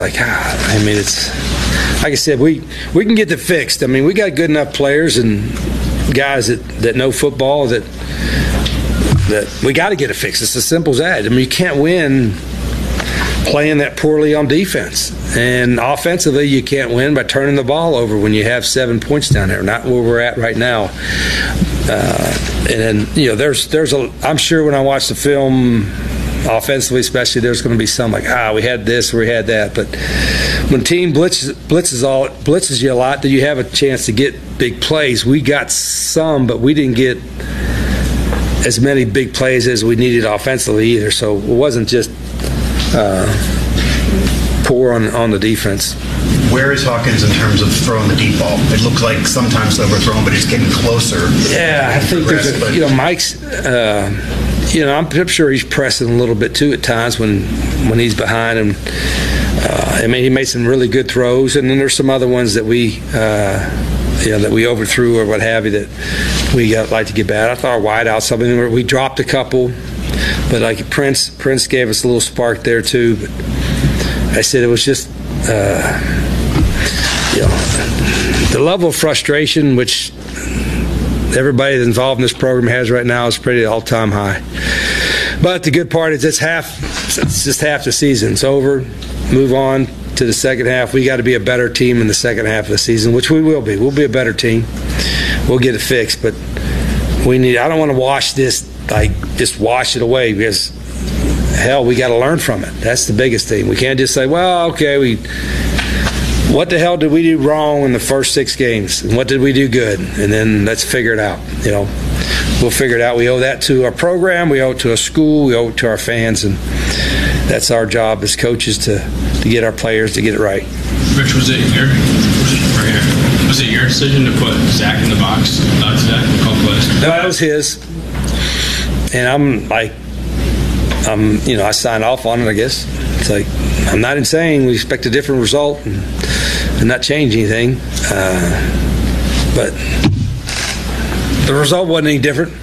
like, I mean, it's like I said, we can get it fixed. I mean, we got good enough players and guys that know football that we got to get it fixed. It's as simple as that. I mean, you can't win playing that poorly on defense, and offensively, you can't win by turning the ball over when you have 7 points down there. Not where we're at right now. And then I'm sure when I watch the film, offensively especially, there's going to be some like, we had this or we had that. But when team blitzes you a lot, do you have a chance to get big plays? We got some, but we didn't get as many big plays as we needed offensively either. So it wasn't just poor on the defense. Where is Hawkins in terms of throwing the deep ball? It looks like sometimes overthrown, but he's getting closer. Yeah, I think Mike's. I'm sure he's pressing a little bit too at times when he's behind him. I mean, he made some really good throws, and then there's some other ones that we overthrew or what have you that we like to get bad. I thought our wideouts, something where we dropped a couple, but like Prince gave us a little spark there too. But I said it was just the level of frustration which everybody that's involved in this program has right now is pretty all-time high. But the good part is it's just half the season. It's over. Move on to the second half. We got to be a better team in the second half of the season, which we will be. We'll be a better team. We'll get it fixed, but I don't want to wash this, like just wash it away, because hell, we got to learn from it. That's the biggest thing. We can't just say, well, okay, what the hell did we do wrong in the first 6 games? And what did we do good? And then let's figure it out. We'll figure it out. We owe that to our program. We owe it to our school. We owe it to our fans. And that's our job as coaches to get our players to get it right. Rich, was it your decision to put Zach in the box today and call plays? No, that was his. And I signed off on it, I guess. It's like, I'm not saying we expect a different result and not change anything. But the result wasn't any different.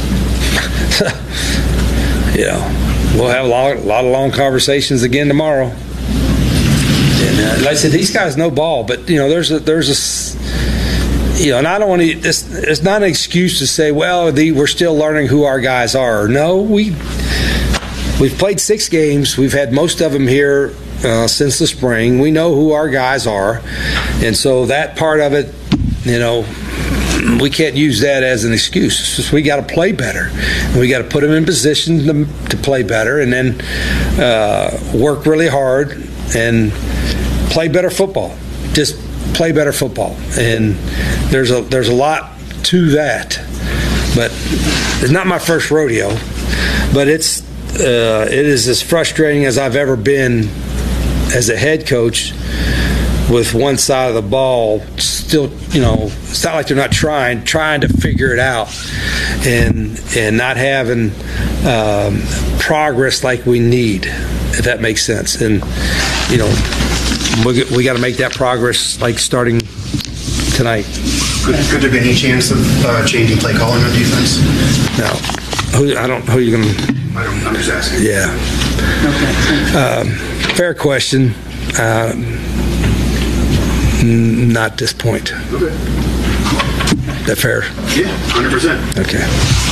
We'll have a lot of long conversations again tomorrow. And like I said, these guys know ball, but there's a and I don't want to. It's not an excuse to say, well, we're still learning who our guys are. No, we've played 6 games. We've had most of them here since the spring. We know who our guys are, and so that part of it, we can't use that as an excuse. It's just we got to play better. And we got to put them in position to play better, and then work really hard and play better football. Just play better football. And there's a lot to that. But it's not my first rodeo. But it is as frustrating as I've ever been as a head coach with one side of the ball still, it's not like they're not trying to figure it out and not having progress like we need, if that makes sense. And, we got to make that progress like starting tonight. Could there be any chance of changing play calling on defense? No. Who are you going to? I'm just asking. Yeah. Okay. Fair question. Not at this point. Okay. Is that fair? Yeah, 100%. Okay.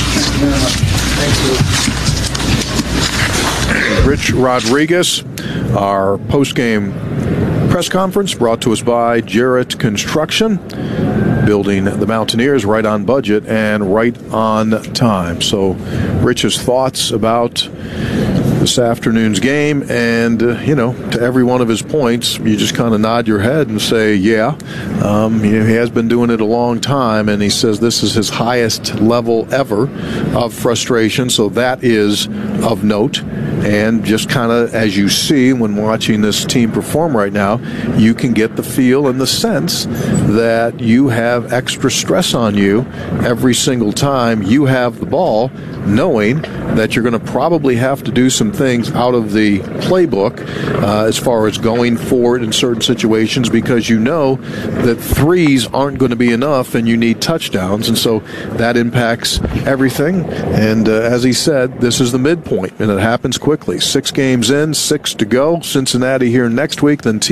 Thanks. Rich Rodriguez, our post-game press conference brought to us by Jarrett Construction, building the Mountaineers right on budget and right on time. So Rich's thoughts about this afternoon's game, and to every one of his points, you just kind of nod your head and say, yeah. He has been doing it a long time, and he says this is his highest level ever of frustration, so that is of note. And just kind of, as you see when watching this team perform right now, you can get the feel and the sense that you have extra stress on you every single time you have the ball, knowing that you're going to probably have to do some things out of the playbook as far as going forward in certain situations, because you know that threes aren't going to be enough and you need touchdowns. And so that impacts everything. And as he said, this is the midpoint, and it happens quickly. quickly. 6 games in, 6 to go. Cincinnati here next week, then